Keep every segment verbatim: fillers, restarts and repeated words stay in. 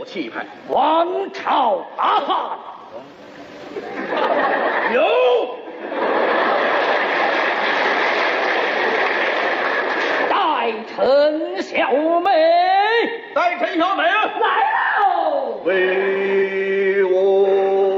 气派。 王朝大汉，有。代臣小妹， 代臣小美来喽！ 为我。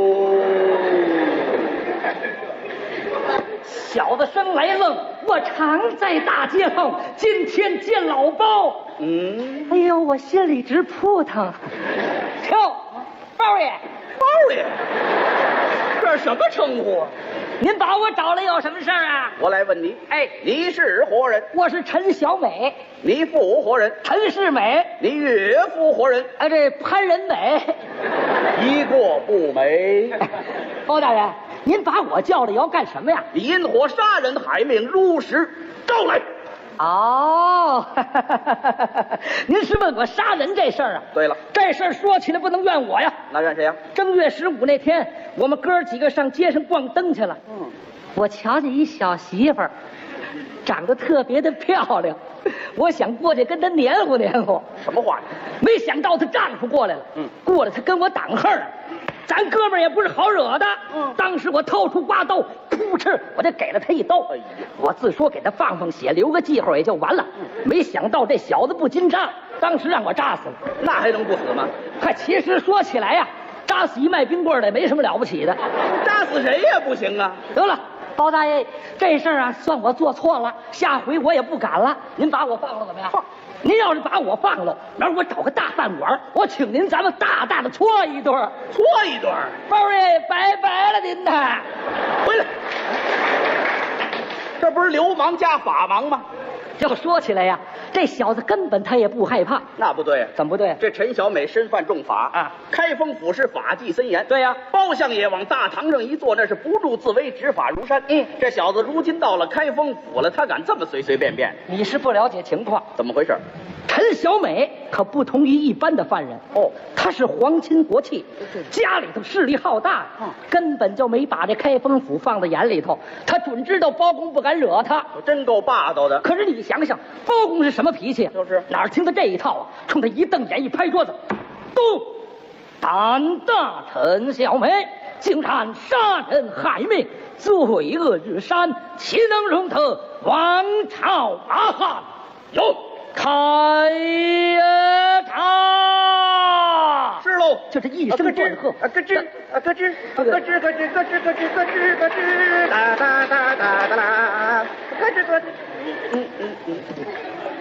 小子生来愣，我常在大街横，今天见老包， 嗯， 哎呦，我心里直扑腾。哟，包爷， 包爷，这是什么称呼啊？ 您把我找来有什么事儿啊？ 我来问你， 哎， 你是何人？ 我是陈小美， 你父何人？ 陈世美， 你岳父何人？ 啊，这潘仁美。 一个不美。 包大人，您把我叫来要干什么呀？ 引火杀人，害命，如实招来。 哦，您是问我杀人这事儿啊？ 对了， 这事儿说起来不能怨我呀。 那怨谁呀？ 正月十五那天，我们哥几个上街上逛灯去了。 嗯， 我瞧见一小媳妇儿，长得特别的漂亮，我想过去跟她黏糊黏糊。 什么话呀？ 没想到她丈夫过来了。 嗯， 过来她跟我挡横儿。咱哥们儿也不是好惹的。 嗯， 当时我掏出刮刀，噗嗤，我就给了他一刀。 哎呀， 我自说给他放放血，留个记号也就完了。嗯，没想到这小子不禁扎，当时让我扎死了。 那还能不死吗？ 嗨，其实说起来呀，扎死一卖冰棍的没什么了不起的。 扎死谁也不行啊。 得了，包大爷，这事儿啊，算我做错了，下回我也不敢了。您把我放了怎么样？您要是把我放了，明儿我找个大饭馆，我请您咱们大大的搓一顿。 搓一顿。 包爷，拜拜了您呐！ 回来。这不是流氓加法盲吗？ 要说起来呀，这小子根本他也不害怕。 那不对， 怎么不对？ 这陈小美身犯重法啊！ 开封府是法纪森严。 对呀， 包相爷往大堂上一坐，那是不住自威，执法如山。 嗯， 这小子如今到了开封府了，他敢这么随随便便？ 你是不了解情况。 怎么回事？ 陈小美可不同于一般的犯人哦， 她是皇亲国戚，家里头势力浩大， 嗯， 根本就没把这开封府放在眼里头。他准知道包公不敢惹他， 真够霸道的。 可是你想想，包公是什么脾气？ 就是哪儿听他这一套啊？冲他一瞪眼，一拍桌子，都胆大陈小美，竟然杀人害命，罪恶日山，岂能容他王朝大汉？有开他！ 是喽， 就这一声断喝， 啊咯吱啊咯吱啊咯吱咯吱咯吱咯吱咯吱咯吱，哒哒哒哒哒啦，咯吱咯吱，嗯嗯嗯。